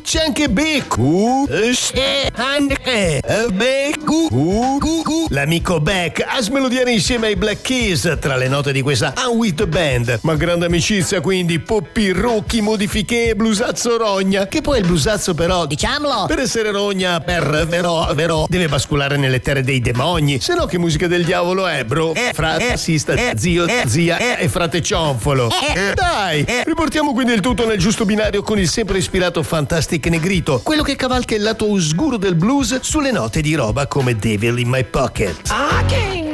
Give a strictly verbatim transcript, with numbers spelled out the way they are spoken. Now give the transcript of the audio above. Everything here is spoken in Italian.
c'è anche Beku. C'è anche Beku. L'amico Beck a smelodiare insieme ai Black Keys tra le note di questa Unwith Band. Ma grande amicizia quindi, Poppi, Rocchi, Modifiche e Blusazzo Rogna. Che poi il blusazzo però, diciamolo, per essere rogna, per vero, vero, deve basculare nelle terre dei demoni. Se no che musica del diavolo è, bro? Eh, Frate, eh, assista, eh, zio, eh, zia eh, e frate cionfolo. eh, Dai, eh. riportiamo quindi il tutto nel giusto binario con il sempre ispirato Fantastic Negrito, quello che cavalca il lato oscuro del blues sulle note di roba come Devil in My Pocket. Ok.